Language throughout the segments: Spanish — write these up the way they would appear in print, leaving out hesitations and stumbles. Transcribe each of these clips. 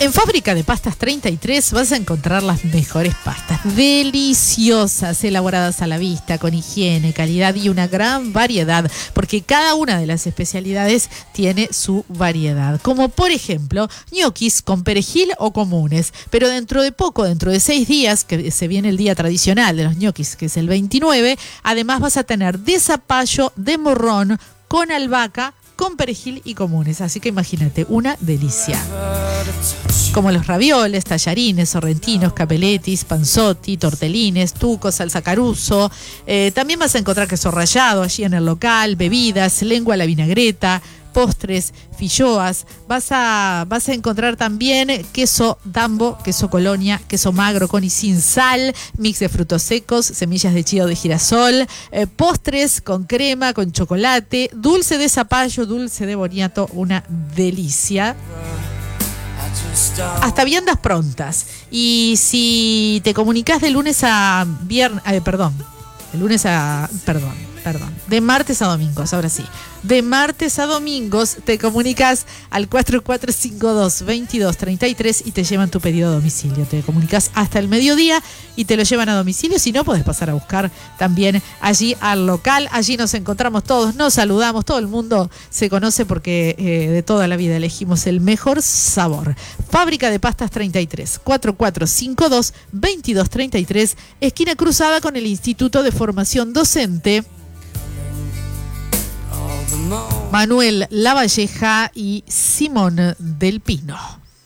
En Fábrica de Pastas 33 vas a encontrar las mejores pastas, deliciosas, elaboradas a la vista, con higiene, calidad y una gran variedad, porque cada una de las especialidades tiene su variedad. Como por ejemplo, ñoquis con perejil o comunes, pero dentro de poco, dentro de 6 días, que se viene el día tradicional de los ñoquis, que es el 29, además vas a tener de zapallo, de morrón, con albahaca, con perejil y comunes, así que imagínate, una delicia. Como los ravioles, tallarines, sorrentinos, capelletis, panzotti, tortelines, tucos, salsa caruso. También vas a encontrar queso rallado allí en el local, bebidas, lengua a la vinagreta, postres, filloas. Vas a encontrar también queso dambo, queso colonia, queso magro con y sin sal, mix de frutos secos, semillas de chío de girasol, postres con crema, con chocolate, dulce de zapallo, dulce de boniato, una delicia. Hasta viandas prontas. Y si te comunicas de lunes a viernes, de martes a domingos, ahora sí. De martes a domingos te comunicas al 4452-2233 y te llevan tu pedido a domicilio. Te comunicas hasta el mediodía y te lo llevan a domicilio. Si no, podés pasar a buscar también allí al local. Allí nos encontramos todos, nos saludamos, todo el mundo se conoce porque de toda la vida elegimos el mejor sabor. Fábrica de Pastas 33, 4452-2233, esquina cruzada con el Instituto de Formación Docente Manuel Lavalleja y Simón del Pino.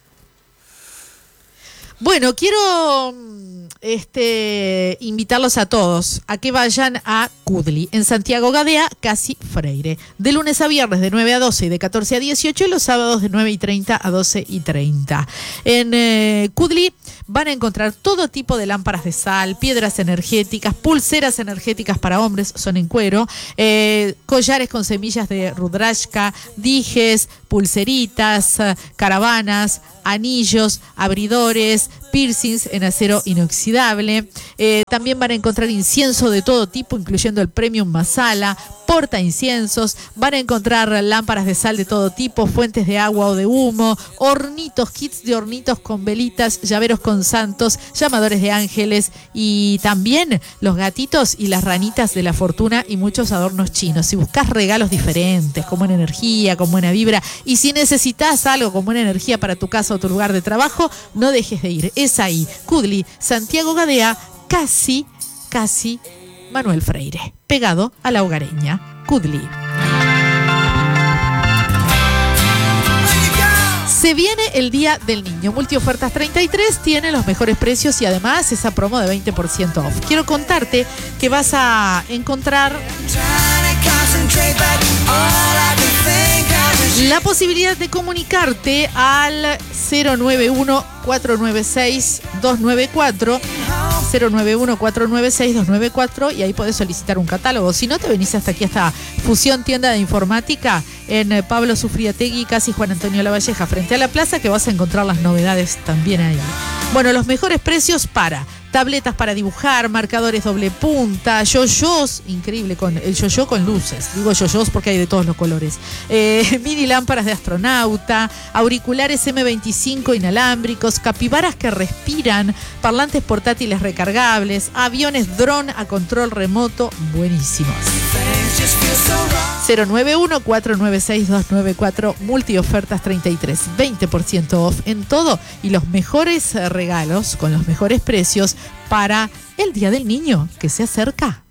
Bueno, quiero invitarlos a todos a que vayan a Cudli, en Santiago Gadea, casi Freire. De lunes a viernes de 9 a 12 y de 14 a 18 y los sábados de 9:30 a 12:30. En Cudli van a encontrar todo tipo de lámparas de sal, piedras energéticas, pulseras energéticas para hombres, son en cuero, collares con semillas de rudrashka, dijes, pulseritas, caravanas, anillos, abridores, piercings en acero inoxidable. También van a encontrar incienso de todo tipo, incluyendo el Premium Masala, porta inciensos. Van a encontrar lámparas de sal de todo tipo, fuentes de agua o de humo, hornitos, kits de hornitos con velitas, llaveros con santos, llamadores de ángeles y también los gatitos y las ranitas de la fortuna y muchos adornos chinos. Si buscas regalos diferentes, con buena energía, con buena vibra, y si necesitas algo con buena energía para tu casa o tu lugar de trabajo, no dejes de ir. Es ahí, Cudli, Santiago Gadea, casi Manuel Freire, pegado a la Hogareña. Cudli. Se viene el Día del Niño. Multiofertas 33 tiene los mejores precios y además esa promo de 20% off. Quiero contarte que vas a encontrar la posibilidad de comunicarte al 091-496-294, 091-496-294, y ahí podés solicitar un catálogo. Si no, te venís hasta aquí, hasta Fusión Tienda de Informática, en Pablo Sufriategui, casi Juan Antonio Lavalleja, frente a la plaza, que vas a encontrar las novedades también ahí. Bueno, los mejores precios para tabletas para dibujar, marcadores doble punta, yoyos, increíble, con el yoyo con luces, digo yoyos porque hay de todos los colores, mini lámparas de astronauta, auriculares M25 inalámbricos, capibaras que respiran, parlantes portátiles recargables, aviones dron a control remoto, buenísimos. 091-496-294, multiofertas 33, 20% off en todo y los mejores regalos con los mejores precios para el Día del Niño que se acerca.